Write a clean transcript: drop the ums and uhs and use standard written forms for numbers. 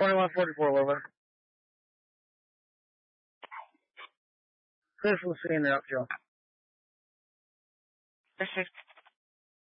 2144 over. This was seeing the uphill. Perfect.